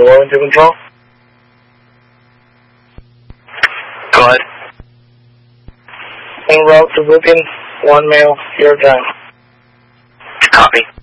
to Wellington Control. Go ahead. En route to booking, 1 male, your time. Copy.